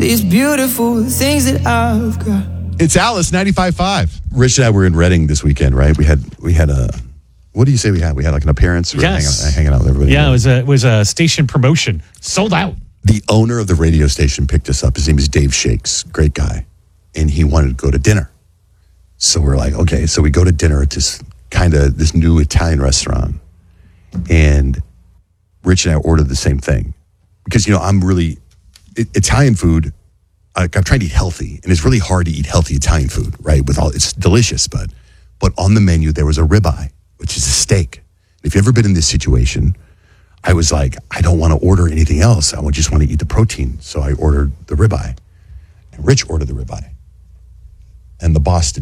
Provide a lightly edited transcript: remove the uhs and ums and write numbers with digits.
these beautiful things that I've got. It's Alice 95.5. Rich and I were in Reading this weekend, right? We had a, what do you say we had? We had like an appearance? We were hanging out with everybody. Yeah, it was a station promotion. Sold out. The owner of the radio station picked us up. His name is Dave Shakes. Great guy. And he wanted to go to dinner. So we're like, okay. So we go to dinner at this new Italian restaurant. And Rich and I ordered the same thing. Because, I'm really, Italian food, I'm trying to eat healthy. And it's really hard to eat healthy Italian food, right? It's delicious, but on the menu, there was a ribeye, which is a steak. If you've ever been in this situation, I was like, I don't want to order anything else. I just want to eat the protein. So I ordered the ribeye. And Rich ordered the ribeye. And the boss did